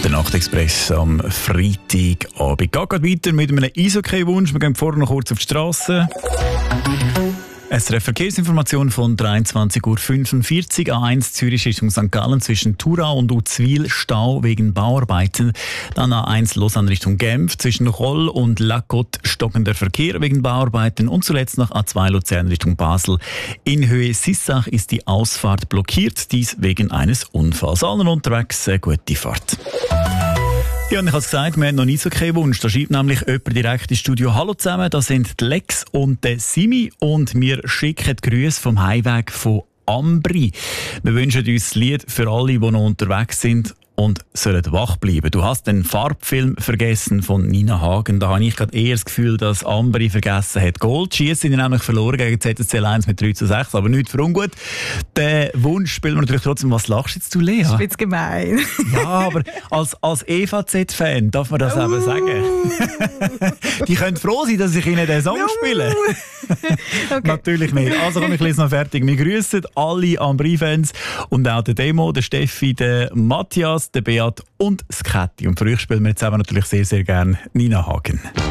Der Nachtexpress am Freitagabend. Geht gerade weiter mit einem Eishockey-Wunsch. Wir gehen vorher noch kurz auf die Straße. SRF Verkehrsinformation von 23:45 Uhr. A1 Zürich Richtung St. Gallen zwischen Thurau und Uzwil Stau wegen Bauarbeiten. Dann A1 Lausanne Richtung Genf zwischen Roll und La Côte stockender Verkehr wegen Bauarbeiten. Und zuletzt noch A2 Luzern Richtung Basel. In Höhe Sissach ist die Ausfahrt blockiert, dies wegen eines Unfalls. Allen unterwegs, gute Fahrt. Ja, und ich habe es gesagt, wir haben noch nie so keinen Wunsch. Da schreibt nämlich jemand direkt ins Studio: Hallo zusammen, das sind die Lex und der Simi und wir schicken die Grüße vom Heimweg von Ambri. Wir wünschen uns das Lied für alle, die noch unterwegs sind und sollen wach bleiben. Du hast den Farbfilm vergessen von Nina Hagen. Da habe ich gerade eher das Gefühl, dass Ambri vergessen hat. Goldschießen sind nämlich verloren gegen ZSC 1 mit 3:6, aber nicht für ungut. Den Wunsch spielen wir natürlich trotzdem. Was lachst jetzt du, Lea? Das ist jetzt gemein. Ja, aber als EVZ-Fan darf man das eben sagen. Die können froh sein, dass ich ihnen den Song spiele. Okay. Natürlich nicht. Also komm, ich lese noch fertig. Wir grüßen alle Ambri-Fans und auch den Demo, den Steffi, den Matthias, den Beat und das Käthi. Und für euch spielen wir jetzt eben natürlich sehr, sehr gerne Nina Hagen.